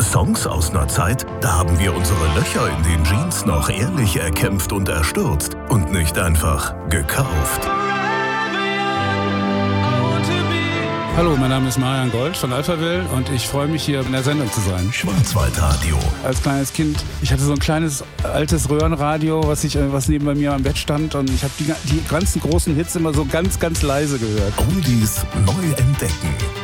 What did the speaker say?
Songs aus einer Zeit, da haben wir unsere Löcher in den Jeans noch ehrlich erkämpft und erstürzt und nicht einfach gekauft. Hallo, mein Name ist Marian Gold von Alphaville und ich freue mich, hier in der Sendung zu sein. Schwarzwaldradio. Als kleines Kind, ich hatte so ein kleines altes Röhrenradio, was neben bei mir am Bett stand, und ich habe die ganzen großen Hits immer so ganz, ganz leise gehört. Oldies neu entdecken.